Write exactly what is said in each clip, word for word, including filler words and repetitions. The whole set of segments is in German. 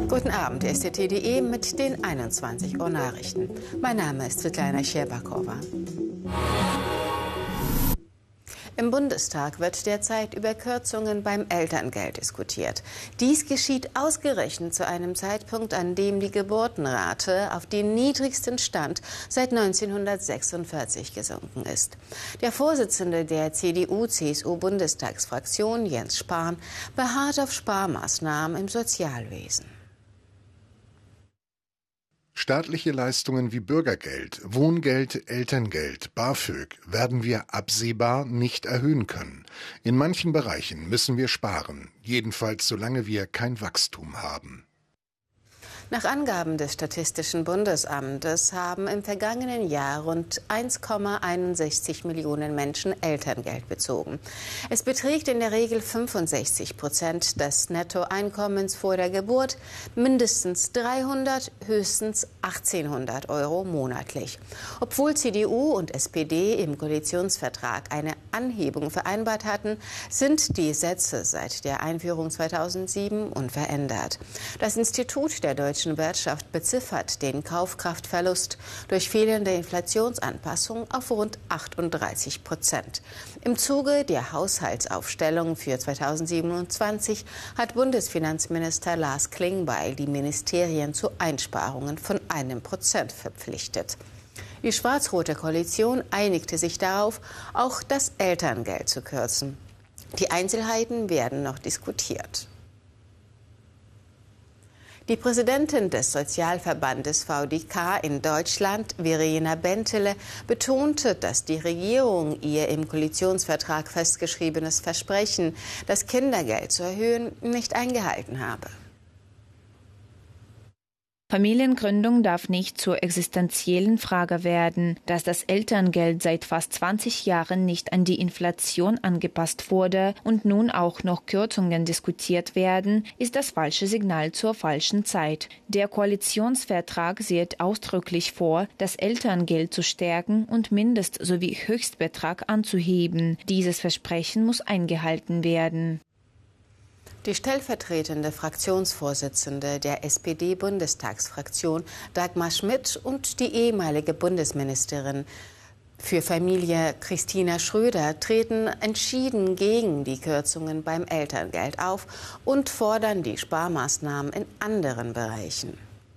Guten Abend, S T T punkt de mit den einundzwanzig Uhr Nachrichten. Mein Name ist Svetlana Scherbakova. Im Bundestag wird derzeit über Kürzungen beim Elterngeld diskutiert. Dies geschieht ausgerechnet zu einem Zeitpunkt, an dem die Geburtenrate auf den niedrigsten Stand seit neunzehnhundertsechsundvierzig gesunken ist. Der Vorsitzende der C D U C S U-Bundestagsfraktion, Jens Spahn, beharrt auf Sparmaßnahmen im Sozialwesen. Staatliche Leistungen wie Bürgergeld, Wohngeld, Elterngeld, BAföG werden wir absehbar nicht erhöhen können. In manchen Bereichen müssen wir sparen, jedenfalls solange wir kein Wachstum haben. Nach Angaben des Statistischen Bundesamtes haben im vergangenen Jahr rund eins Komma einundsechzig Millionen Menschen Elterngeld bezogen. Es beträgt in der Regel fünfundsechzig Prozent des Nettoeinkommens vor der Geburt, mindestens dreihundert, höchstens achtzehnhundert Euro monatlich. Obwohl C D U und S P D im Koalitionsvertrag eine Anhebung vereinbart hatten, sind die Sätze seit der Einführung zweitausendsieben unverändert. Das Institut der Deutschen Wirtschaft beziffert den Kaufkraftverlust durch fehlende Inflationsanpassung auf rund achtunddreißig Prozent. Im Zuge der Haushaltsaufstellung für zweitausendsiebenundzwanzig hat Bundesfinanzminister Lars Klingbeil die Ministerien zu Einsparungen von einem Prozent verpflichtet. Die schwarz-rote Koalition einigte sich darauf, auch das Elterngeld zu kürzen. Die Einzelheiten werden noch diskutiert. Die Präsidentin des Sozialverbandes V D K in Deutschland, Verena Bentele, betonte, dass die Regierung ihr im Koalitionsvertrag festgeschriebenes Versprechen, das Kindergeld zu erhöhen, nicht eingehalten habe. Familiengründung darf nicht zur existenziellen Frage werden. Dass das Elterngeld seit fast zwanzig Jahren nicht an die Inflation angepasst wurde und nun auch noch Kürzungen diskutiert werden, ist das falsche Signal zur falschen Zeit. Der Koalitionsvertrag sieht ausdrücklich vor, das Elterngeld zu stärken und Mindest- sowie Höchstbetrag anzuheben. Dieses Versprechen muss eingehalten werden. Die stellvertretende Fraktionsvorsitzende der S P D-Bundestagsfraktion Dagmar Schmidt und die ehemalige Bundesministerin für Familie Christina Schröder treten entschieden gegen die Kürzungen beim Elterngeld auf und fordern die Sparmaßnahmen in anderen Bereichen.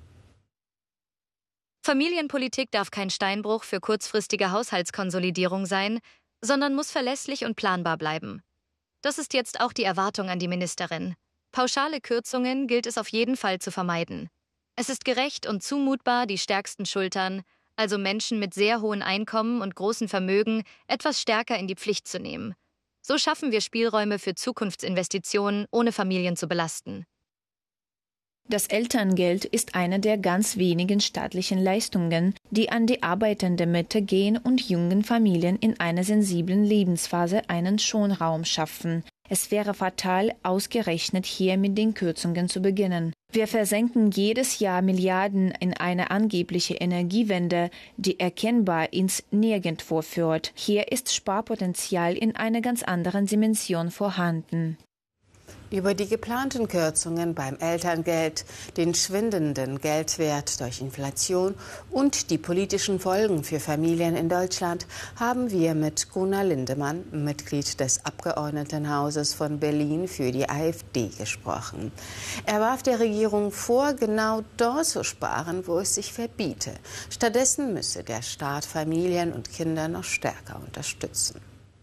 Familienpolitik darf kein Steinbruch für kurzfristige Haushaltskonsolidierung sein, sondern muss verlässlich und planbar bleiben. Das ist jetzt auch die Erwartung an die Ministerin. Pauschale Kürzungen gilt es auf jeden Fall zu vermeiden. Es ist gerecht und zumutbar, die stärksten Schultern, also Menschen mit sehr hohen Einkommen und großen Vermögen, etwas stärker in die Pflicht zu nehmen. So schaffen wir Spielräume für Zukunftsinvestitionen, ohne Familien zu belasten. Das Elterngeld ist eine der ganz wenigen staatlichen Leistungen, die an die arbeitende Mitte gehen und jungen Familien in einer sensiblen Lebensphase einen Schonraum schaffen. Es wäre fatal, ausgerechnet hier mit den Kürzungen zu beginnen. Wir versenken jedes Jahr Milliarden in eine angebliche Energiewende, die erkennbar ins Nirgendwo führt. Hier ist Sparpotenzial in einer ganz anderen Dimension vorhanden. Über die geplanten Kürzungen beim Elterngeld, den schwindenden Geldwert durch Inflation und die politischen Folgen für Familien in Deutschland haben wir mit Gunnar Lindemann, Mitglied des Abgeordnetenhauses von Berlin für die AfD, gesprochen. Er warf der Regierung vor, genau dort zu sparen, wo es sich verbiete. Stattdessen müsse der Staat Familien und Kinder noch stärker unterstützen.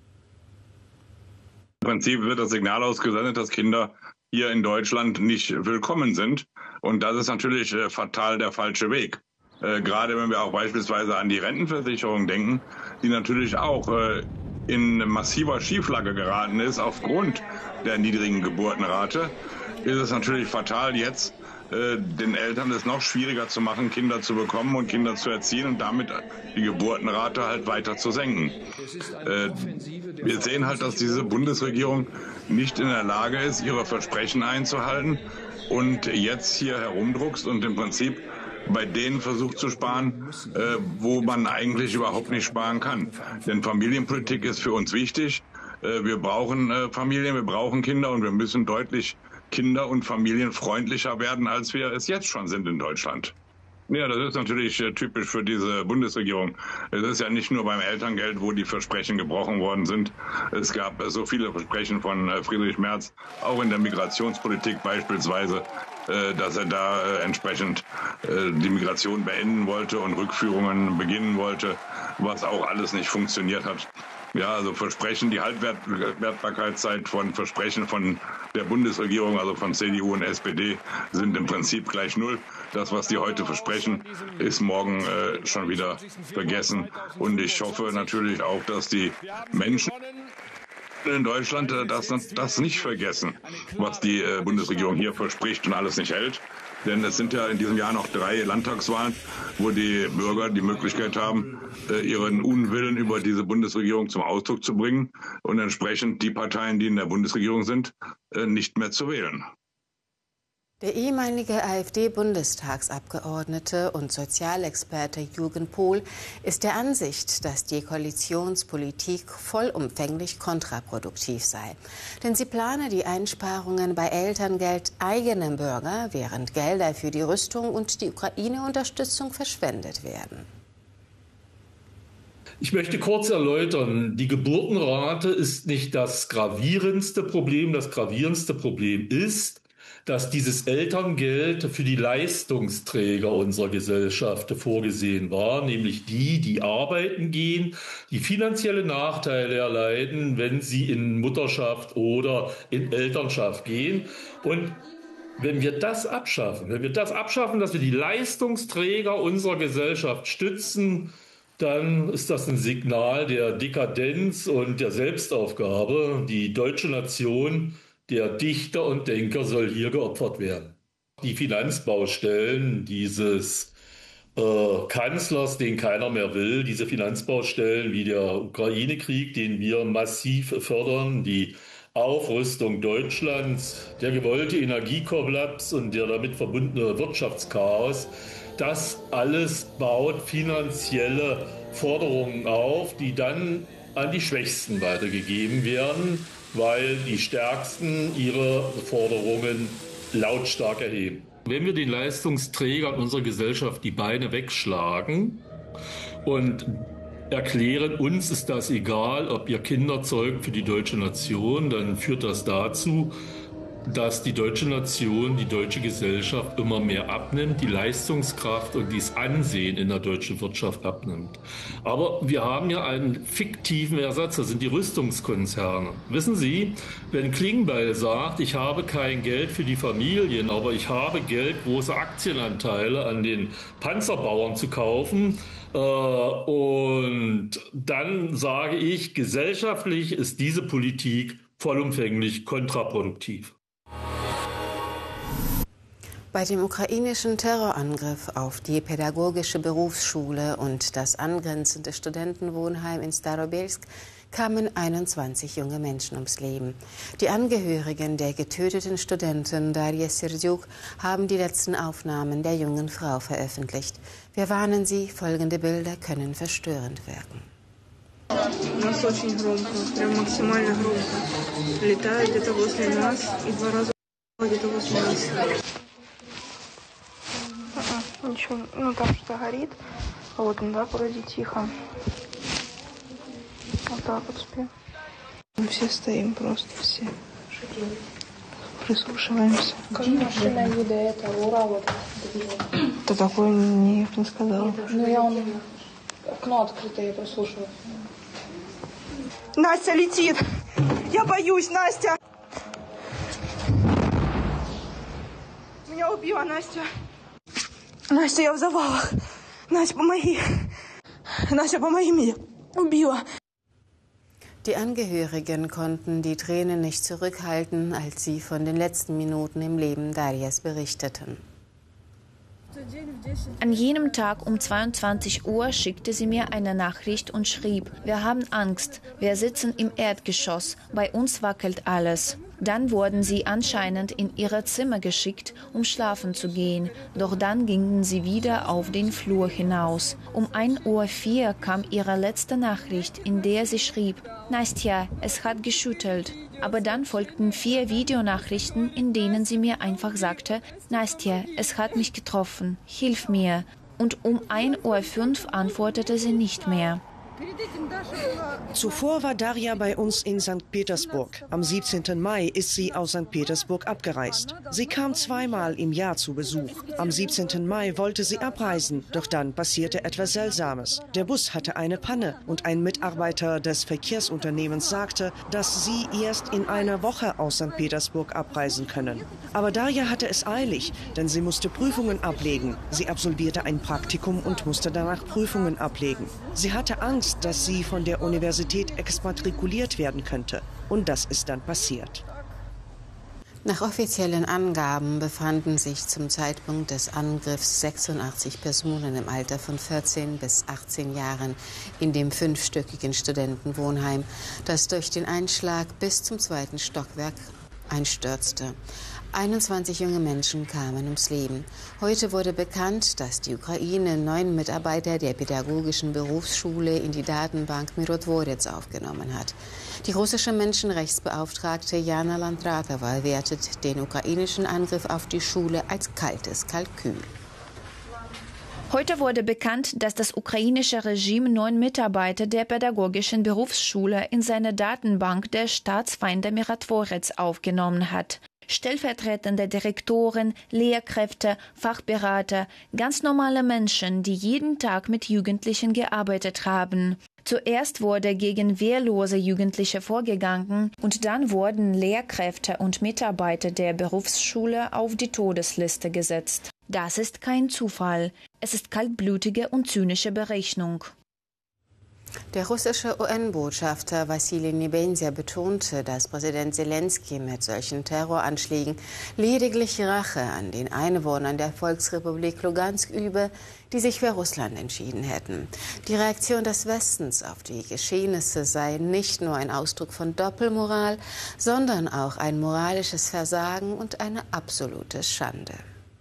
Im Prinzip wird das Signal ausgesendet, dass Kinder hier in Deutschland nicht willkommen sind. Und das ist natürlich äh, fatal der falsche Weg. Äh, gerade wenn wir auch beispielsweise an die Rentenversicherung denken, die natürlich auch äh, in massiver Schieflage geraten ist aufgrund der niedrigen Geburtenrate, ist es natürlich fatal, jetzt äh, den Eltern es noch schwieriger zu machen, Kinder zu bekommen und Kinder zu erziehen und damit die Geburtenrate halt weiter zu senken. Äh, wir sehen halt, dass diese Bundesregierung nicht in der Lage ist, ihre Versprechen einzuhalten und jetzt hier herumdruckst und im Prinzip bei denen versucht zu sparen, äh, wo man eigentlich überhaupt nicht sparen kann. Denn Familienpolitik ist für uns wichtig. Äh, wir brauchen äh, Familien, wir brauchen Kinder und wir müssen deutlich kinder- und familienfreundlicher werden, als wir es jetzt schon sind in Deutschland. Ja, das ist natürlich typisch für diese Bundesregierung. Es ist ja nicht nur beim Elterngeld, wo die Versprechen gebrochen worden sind. Es gab so viele Versprechen von Friedrich Merz, auch in der Migrationspolitik beispielsweise, dass er da entsprechend die Migration beenden wollte und Rückführungen beginnen wollte, was auch alles nicht funktioniert hat. Ja, also Versprechen, die Haltbarkeitszeit von Versprechen von der Bundesregierung, also von C D U und S P D, sind im Prinzip gleich null. Das, was die heute versprechen, ist morgen äh, schon wieder vergessen. Und ich hoffe natürlich auch, dass die Menschen in Deutschland äh, das, das nicht vergessen, was die äh, Bundesregierung hier verspricht und alles nicht hält. Denn es sind ja in diesem Jahr noch drei Landtagswahlen, wo die Bürger die Möglichkeit haben, ihren Unwillen über diese Bundesregierung zum Ausdruck zu bringen und entsprechend die Parteien, die in der Bundesregierung sind, nicht mehr zu wählen. Der ehemalige AfD-Bundestagsabgeordnete und Sozialexperte Jürgen Pohl ist der Ansicht, dass die Koalitionspolitik vollumfänglich kontraproduktiv sei. Denn sie plane die Einsparungen bei Elterngeld eigenem Bürger, während Gelder für die Rüstung und die Ukraine-Unterstützung verschwendet werden. Ich möchte kurz erläutern, die Geburtenrate ist nicht das gravierendste Problem. Das gravierendste Problem ist, dass dieses Elterngeld für die Leistungsträger unserer Gesellschaft vorgesehen war, nämlich die, die arbeiten gehen, die finanzielle Nachteile erleiden, wenn sie in Mutterschaft oder in Elternschaft gehen. Und wenn wir das abschaffen, wenn wir das abschaffen, dass wir die Leistungsträger unserer Gesellschaft stützen, dann ist das ein Signal der Dekadenz und der Selbstaufgabe. Die deutsche Nation, der Dichter und Denker, soll hier geopfert werden. Die Finanzbaustellen dieses äh, Kanzlers, den keiner mehr will, diese Finanzbaustellen wie der Ukraine-Krieg, den wir massiv fördern, die Aufrüstung Deutschlands, der gewollte Energiekollaps und der damit verbundene Wirtschaftschaos, das alles baut finanzielle Forderungen auf, die dann an die Schwächsten weitergegeben werden, weil die Stärksten ihre Forderungen lautstark erheben. Wenn wir den Leistungsträgern unserer Gesellschaft die Beine wegschlagen und erklären, uns ist das egal, ob ihr Kinder zeugt für die deutsche Nation, dann führt das dazu, dass die deutsche Nation, die deutsche Gesellschaft immer mehr abnimmt, die Leistungskraft und das Ansehen in der deutschen Wirtschaft abnimmt. Aber wir haben ja einen fiktiven Ersatz, das sind die Rüstungskonzerne. Wissen Sie, wenn Klingbeil sagt, ich habe kein Geld für die Familien, aber ich habe Geld, große Aktienanteile an den Panzerbauern zu kaufen, äh, und dann sage ich, gesellschaftlich ist diese Politik vollumfänglich kontraproduktiv. Bei dem ukrainischen Terrorangriff auf die pädagogische Berufsschule und das angrenzende Studentenwohnheim in Starobelsk kamen einundzwanzig junge Menschen ums Leben. Die Angehörigen der getöteten Studentin Darja Serdyuk haben die letzten Aufnahmen der jungen Frau veröffentlicht. Wir warnen Sie, folgende Bilder können verstörend wirken. У нас очень громко, прям максимально громко. Летает где-то возле нас и два раза где-то возле нас. Ничего, ну там что-то горит. Вот, ну да, вроде тихо. Вот так вот спим. Мы все стоим просто, все. Прислушиваемся. Как машина вида это, ура, вот. Да такое никто не сказал. Ну я он, окно открыто, я прислушиваюсь. Настя летит! Я боюсь, Настя! Меня убила Настя. Настя, я в завалах. Настя, помоги. Настя, помоги мне. Убила. Die Angehörigen konnten die Tränen nicht zurückhalten, als sie von den letzten Minuten im Leben Darjas berichteten. An jenem Tag um zweiundzwanzig Uhr schickte sie mir eine Nachricht und schrieb: Wir haben Angst, wir sitzen im Erdgeschoss, bei uns wackelt alles. Dann wurden sie anscheinend in ihre Zimmer geschickt, um schlafen zu gehen. Doch dann gingen sie wieder auf den Flur hinaus. Um ein Uhr vier kam ihre letzte Nachricht, in der sie schrieb: Nastja, es hat geschüttelt. Aber dann folgten vier Videonachrichten, in denen sie mir einfach sagte, Nastja, es hat mich getroffen, hilf mir. Und um ein Uhr fünf antwortete sie nicht mehr. Zuvor war Darja bei uns in Sankt Petersburg. Am siebzehnten Mai ist sie aus Sankt Petersburg abgereist. Sie kam zweimal im Jahr zu Besuch. Am siebzehnten Mai wollte sie abreisen, doch dann passierte etwas Seltsames. Der Bus hatte eine Panne und ein Mitarbeiter des Verkehrsunternehmens sagte, dass sie erst in einer Woche aus Sankt Petersburg abreisen können. Aber Darja hatte es eilig, denn sie musste Prüfungen ablegen. Sie absolvierte ein Praktikum und musste danach Prüfungen ablegen. Sie hatte Angst, dass sie von der Universität exmatrikuliert werden könnte. Und das ist dann passiert. Nach offiziellen Angaben befanden sich zum Zeitpunkt des Angriffs sechsundachtzig Personen im Alter von vierzehn bis achtzehn Jahren in dem fünfstöckigen Studentenwohnheim, das durch den Einschlag bis zum zweiten Stockwerk einstürzte. einundzwanzig junge Menschen kamen ums Leben. Heute wurde bekannt, dass die Ukraine neun Mitarbeiter der pädagogischen Berufsschule in die Datenbank Mirotvorets aufgenommen hat. Die russische Menschenrechtsbeauftragte Jana Landratova wertet den ukrainischen Angriff auf die Schule als kaltes Kalkül. Heute wurde bekannt, dass das ukrainische Regime neun Mitarbeiter der pädagogischen Berufsschule in seine Datenbank der Staatsfeinde Mirotvorets aufgenommen hat. Stellvertretende Direktoren, Lehrkräfte, Fachberater, ganz normale Menschen, die jeden Tag mit Jugendlichen gearbeitet haben. Zuerst wurde gegen wehrlose Jugendliche vorgegangen und dann wurden Lehrkräfte und Mitarbeiter der Berufsschule auf die Todesliste gesetzt. Das ist kein Zufall. Es ist kaltblütige und zynische Berechnung. Der russische U N-Botschafter Wassili Nebenzia betonte, dass Präsident Zelensky mit solchen Terroranschlägen lediglich Rache an den Einwohnern der Volksrepublik Lugansk übe, die sich für Russland entschieden hätten. Die Reaktion des Westens auf die Geschehnisse sei nicht nur ein Ausdruck von Doppelmoral, sondern auch ein moralisches Versagen und eine absolute Schande.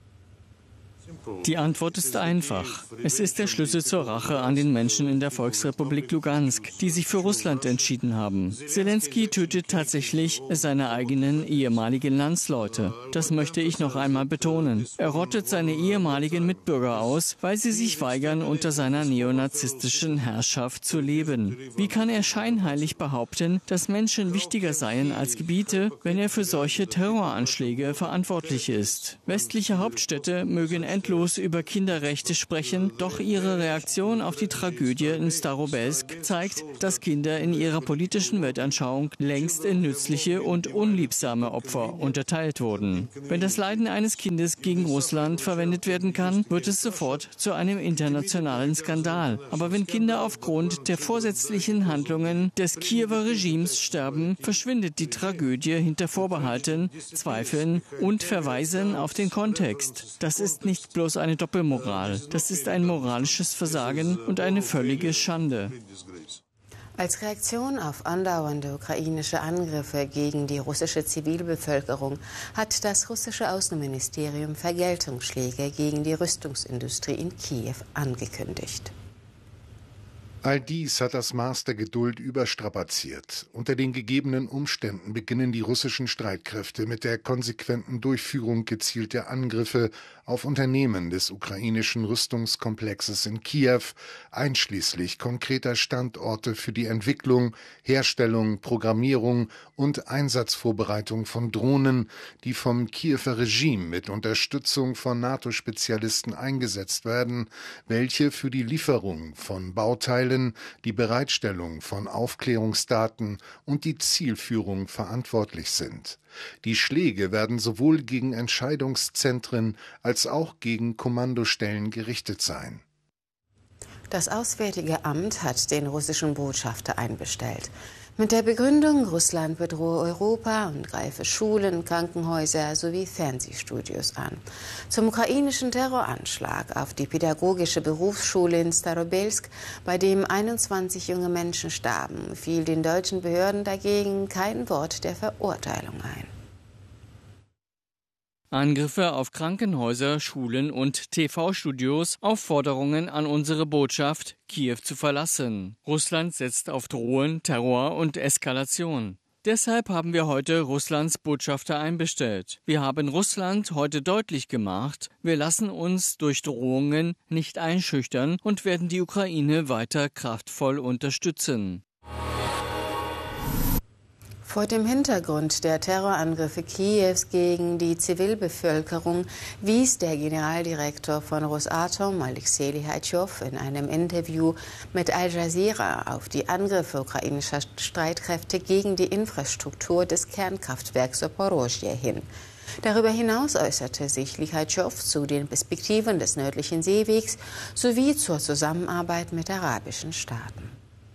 Die Antwort ist einfach. Es ist der Schlüssel zur Rache an den Menschen in der Volksrepublik Lugansk, die sich für Russland entschieden haben. Zelensky tötet tatsächlich seine eigenen ehemaligen Landsleute. Das möchte ich noch einmal betonen. Er rottet seine ehemaligen Mitbürger aus, weil sie sich weigern, unter seiner neonazistischen Herrschaft zu leben. Wie kann er scheinheilig behaupten, dass Menschen wichtiger seien als Gebiete, wenn er für solche Terroranschläge verantwortlich ist? Westliche Hauptstädte mögen endlos über Kinderrechte sprechen, doch ihre Reaktion auf die Tragödie in Starobelsk zeigt, dass Kinder in ihrer politischen Weltanschauung längst in nützliche und unliebsame Opfer unterteilt wurden. Wenn das Leiden eines Kindes gegen Russland verwendet werden kann, wird es sofort zu einem internationalen Skandal. Aber wenn Kinder aufgrund der vorsätzlichen Handlungen des Kiewer Regimes sterben, verschwindet die Tragödie hinter Vorbehalten, Zweifeln und Verweisen auf den Kontext. Das ist nicht bloß eine Doppelmoral. Das ist ein moralisches Versagen und eine völlige Schande. Als Reaktion auf andauernde ukrainische Angriffe gegen die russische Zivilbevölkerung hat das russische Außenministerium Vergeltungsschläge gegen die Rüstungsindustrie in Kiew angekündigt. All dies hat das Maß der Geduld überstrapaziert. Unter den gegebenen Umständen beginnen die russischen Streitkräfte mit der konsequenten Durchführung gezielter Angriffe auf Unternehmen des ukrainischen Rüstungskomplexes in Kiew, einschließlich konkreter Standorte für die Entwicklung, Herstellung, Programmierung und Einsatzvorbereitung von Drohnen, die vom Kiewer Regime mit Unterstützung von NATO-Spezialisten eingesetzt werden, welche für die Lieferung von Bauteilen, die Bereitstellung von Aufklärungsdaten und die Zielführung verantwortlich sind. Die Schläge werden sowohl gegen Entscheidungszentren als auch gegen Kommandostellen gerichtet sein. Das Auswärtige Amt hat den russischen Botschafter einbestellt. Mit der Begründung, Russland bedrohe Europa und greife Schulen, Krankenhäuser sowie Fernsehstudios an. Zum ukrainischen Terroranschlag auf die pädagogische Berufsschule in Starobelsk, bei dem einundzwanzig junge Menschen starben, fiel den deutschen Behörden dagegen kein Wort der Verurteilung ein. Angriffe auf Krankenhäuser, Schulen und T V-Studios, Aufforderungen an unsere Botschaft, Kiew zu verlassen. Russland setzt auf Drohen, Terror und Eskalation. Deshalb haben wir heute Russlands Botschafter einbestellt. Wir haben Russland heute deutlich gemacht, wir lassen uns durch Drohungen nicht einschüchtern und werden die Ukraine weiter kraftvoll unterstützen. Vor dem Hintergrund der Terrorangriffe Kiews gegen die Zivilbevölkerung wies der Generaldirektor von Rosatom, Alexei Lichachow, in einem Interview mit Al Jazeera auf die Angriffe ukrainischer Streitkräfte gegen die Infrastruktur des Kernkraftwerks Saporoschje hin. Darüber hinaus äußerte sich Lichachow zu den Perspektiven des nördlichen Seewegs sowie zur Zusammenarbeit mit arabischen Staaten.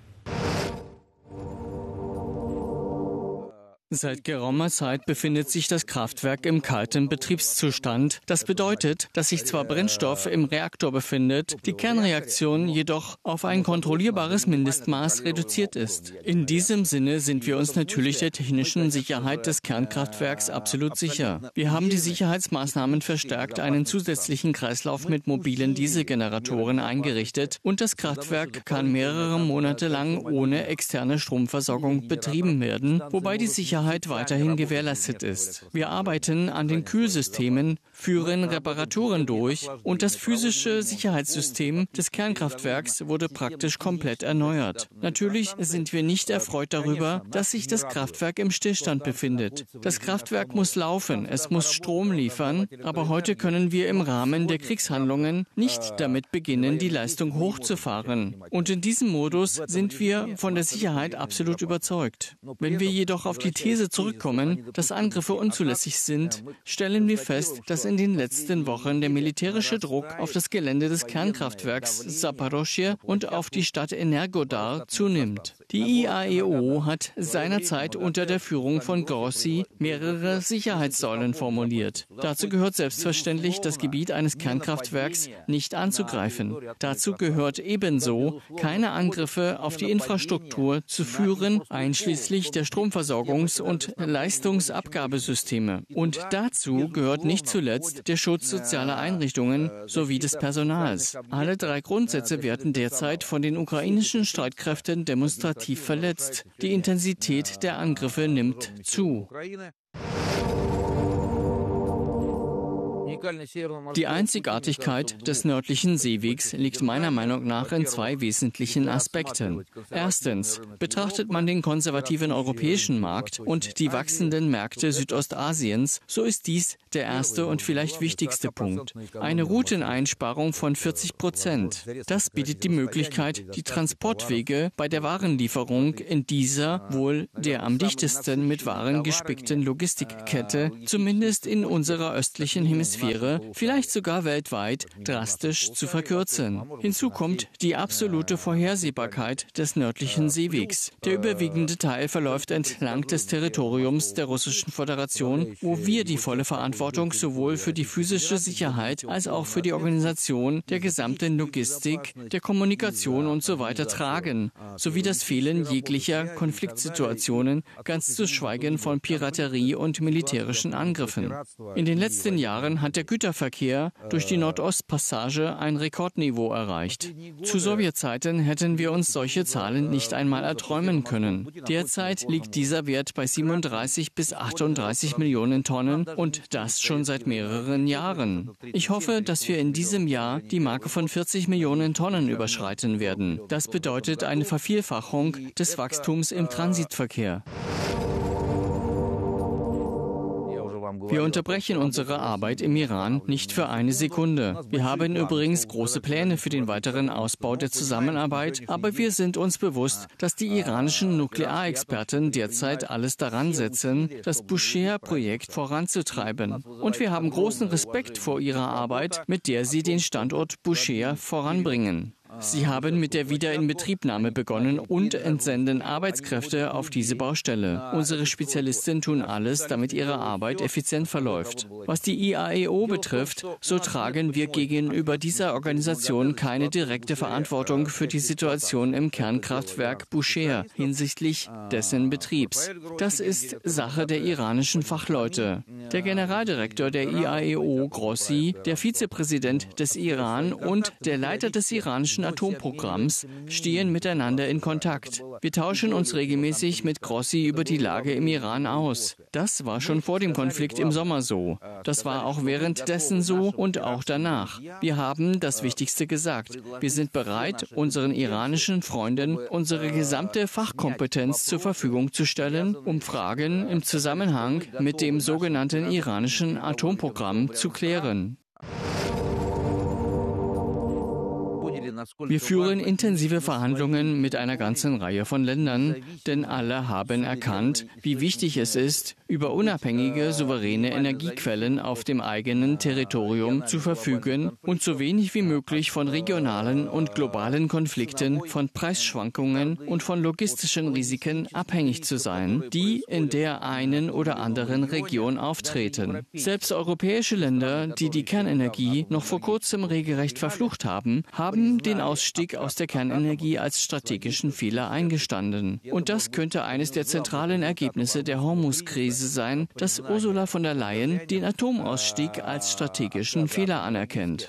Seit geraumer Zeit befindet sich das Kraftwerk im kalten Betriebszustand. Das bedeutet, dass sich zwar Brennstoff im Reaktor befindet, die Kernreaktion jedoch auf ein kontrollierbares Mindestmaß reduziert ist. In diesem Sinne sind wir uns natürlich der technischen Sicherheit des Kernkraftwerks absolut sicher. Wir haben die Sicherheitsmaßnahmen verstärkt, einen zusätzlichen Kreislauf mit mobilen Dieselgeneratoren eingerichtet und das Kraftwerk kann mehrere Monate lang ohne externe Stromversorgung betrieben werden, wobei die Sicherheit weiterhin gewährleistet ist. Wir arbeiten an den Kühlsystemen, führen Reparaturen durch und das physische Sicherheitssystem des Kernkraftwerks wurde praktisch komplett erneuert. Natürlich sind wir nicht erfreut darüber, dass sich das Kraftwerk im Stillstand befindet. Das Kraftwerk muss laufen, es muss Strom liefern, aber heute können wir im Rahmen der Kriegshandlungen nicht damit beginnen, die Leistung hochzufahren. Und in diesem Modus sind wir von der Sicherheit absolut überzeugt. Wenn wir jedoch auf die These zurückkommen, dass Angriffe unzulässig sind, stellen wir fest, dass in den letzten Wochen der militärische Druck auf das Gelände des Kernkraftwerks Saporoschje und auf die Stadt Energodar zunimmt. Die I A E O hat seinerzeit unter der Führung von Grossi mehrere Sicherheitssäulen formuliert. Dazu gehört selbstverständlich, das Gebiet eines Kernkraftwerks nicht anzugreifen. Dazu gehört ebenso, keine Angriffe auf die Infrastruktur zu führen, einschließlich der Stromversorgungs- und Leistungsabgabesysteme. Und dazu gehört nicht zuletzt der Schutz sozialer Einrichtungen sowie des Personals. Alle drei Grundsätze werden derzeit von den ukrainischen Streitkräften demonstrativ verletzt. Die Intensität der Angriffe nimmt zu. Die Einzigartigkeit des nördlichen Seewegs liegt meiner Meinung nach in zwei wesentlichen Aspekten. Erstens, betrachtet man den konservativen europäischen Markt und die wachsenden Märkte Südostasiens, so ist dies der erste und vielleicht wichtigste Punkt. Eine Routeneinsparung von vierzig Prozent. Das bietet die Möglichkeit, die Transportwege bei der Warenlieferung in dieser wohl der am dichtesten mit Waren gespickten Logistikkette, zumindest in unserer östlichen Hemisphäre, vielleicht sogar weltweit, drastisch zu verkürzen. Hinzu kommt die absolute Vorhersehbarkeit des nördlichen Seewegs. Der überwiegende Teil verläuft entlang des Territoriums der Russischen Föderation, wo wir die volle Verantwortung sowohl für die physische Sicherheit als auch für die Organisation der gesamten Logistik, der Kommunikation und so weiter tragen, sowie das Fehlen jeglicher Konfliktsituationen, ganz zu schweigen von Piraterie und militärischen Angriffen. In den letzten Jahren hat der Güterverkehr durch die Nordostpassage ein Rekordniveau erreicht. Zu Sowjetzeiten hätten wir uns solche Zahlen nicht einmal erträumen können. Derzeit liegt dieser Wert bei siebenunddreißig bis achtunddreißig Millionen Tonnen und das schon seit mehreren Jahren. Ich hoffe, dass wir in diesem Jahr die Marke von vierzig Millionen Tonnen überschreiten werden. Das bedeutet eine Vervielfachung des Wachstums im Transitverkehr. Wir unterbrechen unsere Arbeit im Iran nicht für eine Sekunde. Wir haben übrigens große Pläne für den weiteren Ausbau der Zusammenarbeit, aber wir sind uns bewusst, dass die iranischen Nuklearexperten derzeit alles daran setzen, das Bushehr-Projekt voranzutreiben. Und wir haben großen Respekt vor ihrer Arbeit, mit der sie den Standort Bushehr voranbringen. Sie haben mit der Wiederinbetriebnahme begonnen und entsenden Arbeitskräfte auf diese Baustelle. Unsere Spezialisten tun alles, damit ihre Arbeit effizient verläuft. Was die I A E O betrifft, so tragen wir gegenüber dieser Organisation keine direkte Verantwortung für die Situation im Kernkraftwerk Bushehr hinsichtlich dessen Betriebs. Das ist Sache der iranischen Fachleute. Der Generaldirektor der I A E O, Grossi, der Vizepräsident des Iran und der Leiter des iranischen iranischen Atomprogramms, stehen miteinander in Kontakt. Wir tauschen uns regelmäßig mit Grossi über die Lage im Iran aus. Das war schon vor dem Konflikt im Sommer so. Das war auch währenddessen so und auch danach. Wir haben das Wichtigste gesagt. Wir sind bereit, unseren iranischen Freunden unsere gesamte Fachkompetenz zur Verfügung zu stellen, um Fragen im Zusammenhang mit dem sogenannten iranischen Atomprogramm zu klären. Wir führen intensive Verhandlungen mit einer ganzen Reihe von Ländern, denn alle haben erkannt, wie wichtig es ist, über unabhängige, souveräne Energiequellen auf dem eigenen Territorium zu verfügen und so wenig wie möglich von regionalen und globalen Konflikten, von Preisschwankungen und von logistischen Risiken abhängig zu sein, die in der einen oder anderen Region auftreten. Selbst europäische Länder, die die Kernenergie noch vor kurzem regelrecht verflucht haben, haben den Ausstieg aus der Kernenergie als strategischen Fehler eingestanden. Und das könnte eines der zentralen Ergebnisse der Hormuz-Krise sein, dass Ursula von der Leyen den Atomausstieg als strategischen Fehler anerkennt.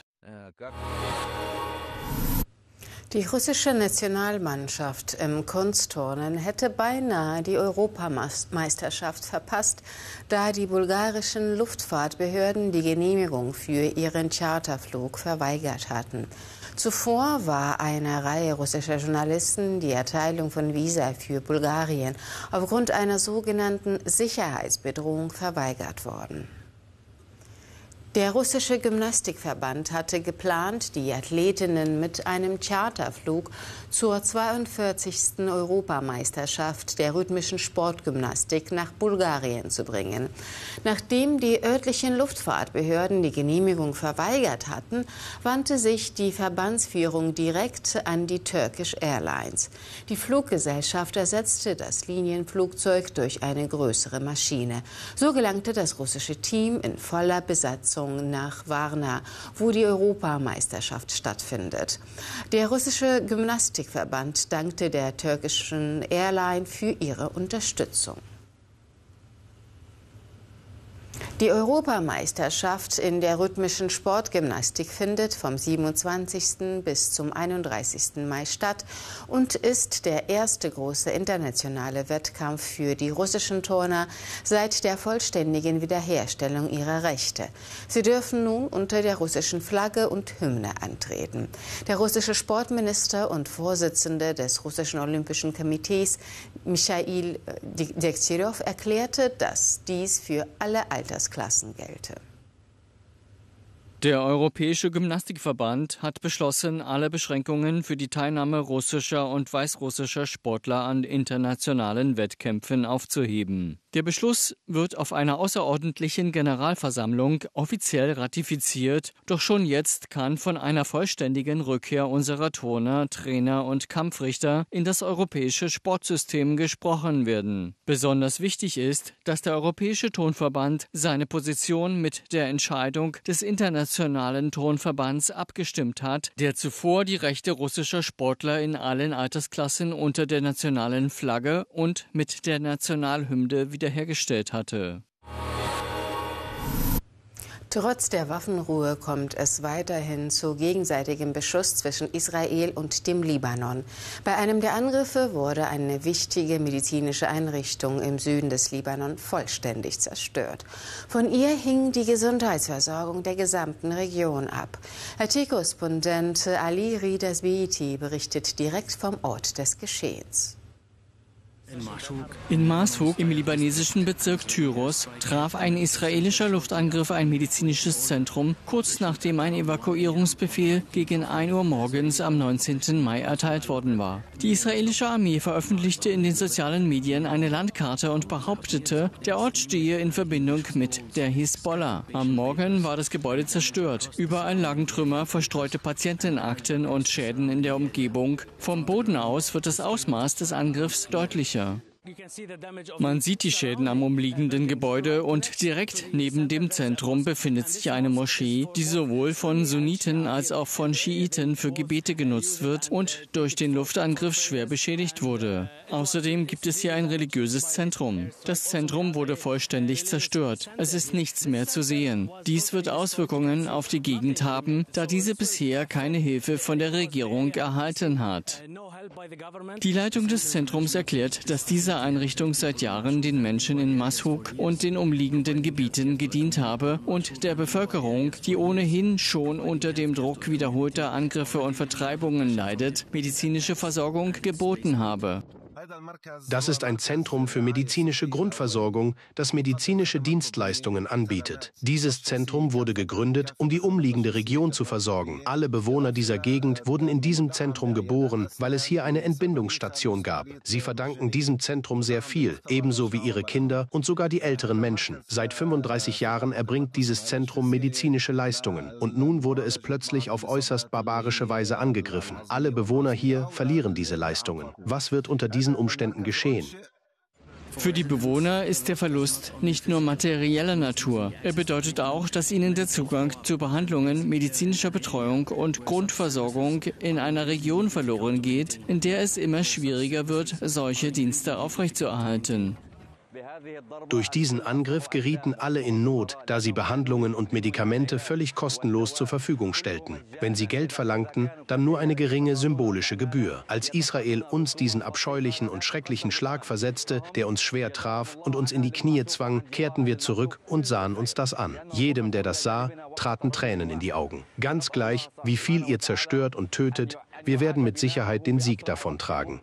Die russische Nationalmannschaft im Kunstturnen hätte beinahe die Europameisterschaft verpasst, da die bulgarischen Luftfahrtbehörden die Genehmigung für ihren Charterflug verweigert hatten. Zuvor war einer Reihe russischer Journalisten die Erteilung von Visa für Bulgarien aufgrund einer sogenannten Sicherheitsbedrohung verweigert worden. Der russische Gymnastikverband hatte geplant, die Athletinnen mit einem Charterflug zur zweiundvierzigsten Europameisterschaft der rhythmischen Sportgymnastik nach Bulgarien zu bringen. Nachdem die örtlichen Luftfahrtbehörden die Genehmigung verweigert hatten, wandte sich die Verbandsführung direkt an die Turkish Airlines. Die Fluggesellschaft ersetzte das Linienflugzeug durch eine größere Maschine. So gelangte das russische Team in voller Besatzung nach Varna, wo die Europameisterschaft stattfindet. Der russische Gymnastikverband dankte der türkischen Airline für ihre Unterstützung. Die Europameisterschaft in der rhythmischen Sportgymnastik findet vom siebenundzwanzigsten bis zum einunddreißigsten Mai statt und ist der erste große internationale Wettkampf für die russischen Turner seit der vollständigen Wiederherstellung ihrer Rechte. Sie dürfen nun unter der russischen Flagge und Hymne antreten. Der russische Sportminister und Vorsitzende des russischen Olympischen Komitees, Michail Degtyaryov, erklärte, dass dies für alle Altersklassen gelte. Der Europäische Gymnastikverband hat beschlossen, alle Beschränkungen für die Teilnahme russischer und weißrussischer Sportler an internationalen Wettkämpfen aufzuheben. Der Beschluss wird auf einer außerordentlichen Generalversammlung offiziell ratifiziert, doch schon jetzt kann von einer vollständigen Rückkehr unserer Turner, Trainer und Kampfrichter in das europäische Sportsystem gesprochen werden. Besonders wichtig ist, dass der Europäische Turnverband seine Position mit der Entscheidung des Internationalen Turnverbands abgestimmt hat, der zuvor die Rechte russischer Sportler in allen Altersklassen unter der nationalen Flagge und mit der Nationalhymne wiederhergestellt hatte. Trotz der Waffenruhe kommt es weiterhin zu gegenseitigem Beschuss zwischen Israel und dem Libanon. Bei einem der Angriffe wurde eine wichtige medizinische Einrichtung im Süden des Libanon vollständig zerstört. Von ihr hing die Gesundheitsversorgung der gesamten Region ab. R T-Korrespondent Ali Ridaz-Beiti berichtet direkt vom Ort des Geschehens. In Mashuk im libanesischen Bezirk Tyros traf ein israelischer Luftangriff ein medizinisches Zentrum, kurz nachdem ein Evakuierungsbefehl gegen ein Uhr morgens am neunzehnten Mai erteilt worden war. Die israelische Armee veröffentlichte in den sozialen Medien eine Landkarte und behauptete, der Ort stehe in Verbindung mit der Hisbollah. Am Morgen war das Gebäude zerstört. Überall lagen Trümmer, verstreute Patientenakten und Schäden in der Umgebung. Vom Boden aus wird das Ausmaß des Angriffs deutlicher. Man sieht die Schäden am umliegenden Gebäude und direkt neben dem Zentrum befindet sich eine Moschee, die sowohl von Sunniten als auch von Schiiten für Gebete genutzt wird und durch den Luftangriff schwer beschädigt wurde. Außerdem gibt es hier ein religiöses Zentrum. Das Zentrum wurde vollständig zerstört. Es ist nichts mehr zu sehen. Dies wird Auswirkungen auf die Gegend haben, da diese bisher keine Hilfe von der Regierung erhalten hat. Die Leitung des Zentrums erklärt, dass diese Einrichtung seit Jahren den Menschen in Mashhoq und den umliegenden Gebieten gedient habe und der Bevölkerung, die ohnehin schon unter dem Druck wiederholter Angriffe und Vertreibungen leidet, medizinische Versorgung geboten habe. Das ist ein Zentrum für medizinische Grundversorgung, das medizinische Dienstleistungen anbietet. Dieses Zentrum wurde gegründet, um die umliegende Region zu versorgen. Alle Bewohner dieser Gegend wurden in diesem Zentrum geboren, weil es hier eine Entbindungsstation gab. Sie verdanken diesem Zentrum sehr viel, ebenso wie ihre Kinder und sogar die älteren Menschen. Seit fünfunddreißig Jahren erbringt dieses Zentrum medizinische Leistungen. Und nun wurde es plötzlich auf äußerst barbarische Weise angegriffen. Alle Bewohner hier verlieren diese Leistungen. Was wird unter diesen Umständen geschehen? Für die Bewohner ist der Verlust nicht nur materieller Natur. Er bedeutet auch, dass ihnen der Zugang zu Behandlungen, medizinischer Betreuung und Grundversorgung in einer Region verloren geht, in der es immer schwieriger wird, solche Dienste aufrechtzuerhalten. Durch diesen Angriff gerieten alle in Not, da sie Behandlungen und Medikamente völlig kostenlos zur Verfügung stellten. Wenn sie Geld verlangten, dann nur eine geringe symbolische Gebühr. Als Israel uns diesen abscheulichen und schrecklichen Schlag versetzte, der uns schwer traf und uns in die Knie zwang, kehrten wir zurück und sahen uns das an. Jedem, der das sah, traten Tränen in die Augen. Ganz gleich, wie viel ihr zerstört und tötet, wir werden mit Sicherheit den Sieg davontragen.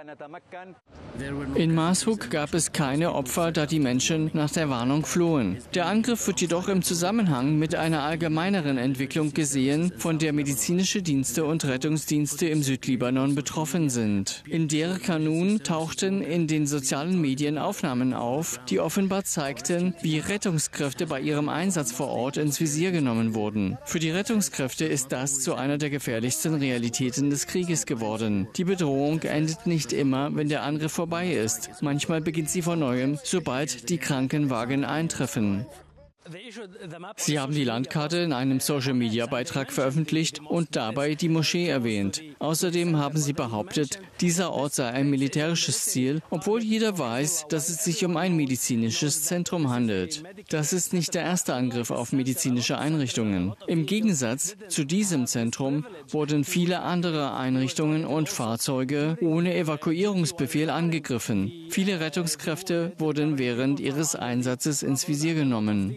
In Mashhoq gab es keine Opfer, da die Menschen nach der Warnung flohen. Der Angriff wird jedoch im Zusammenhang mit einer allgemeineren Entwicklung gesehen, von der medizinische Dienste und Rettungsdienste im Südlibanon betroffen sind. In Deir Kanun tauchten in den sozialen Medien Aufnahmen auf, die offenbar zeigten, wie Rettungskräfte bei ihrem Einsatz vor Ort ins Visier genommen wurden. Für die Rettungskräfte ist das zu einer der gefährlichsten Realitäten des Krieges geworden. Die Bedrohung endet nicht immer, wenn der Angriff vorbei ist. Manchmal beginnt sie von neuem, sobald die Krankenwagen eintreffen. Sie haben die Landkarte in einem Social-Media-Beitrag veröffentlicht und dabei die Moschee erwähnt. Außerdem haben Sie behauptet, dieser Ort sei ein militärisches Ziel, obwohl jeder weiß, dass es sich um ein medizinisches Zentrum handelt. Das ist nicht der erste Angriff auf medizinische Einrichtungen. Im Gegensatz zu diesem Zentrum wurden viele andere Einrichtungen und Fahrzeuge ohne Evakuierungsbefehl angegriffen. Viele Rettungskräfte wurden während ihres Einsatzes ins Visier genommen.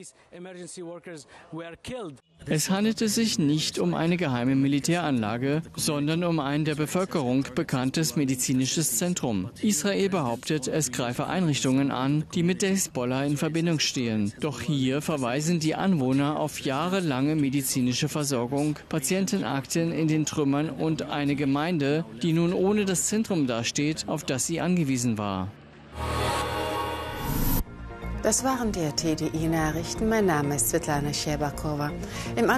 Es handelte sich nicht um eine geheime Militäranlage, sondern um ein der Bevölkerung bekanntes medizinisches Zentrum. Israel behauptet, es greife Einrichtungen an, die mit der Hisbollah in Verbindung stehen. Doch hier verweisen die Anwohner auf jahrelange medizinische Versorgung, Patientenakten in den Trümmern und eine Gemeinde, die nun ohne das Zentrum dasteht, auf das sie angewiesen war. Das waren die T D I-Nachrichten. Mein Name ist Svetlana Scherbakova. Im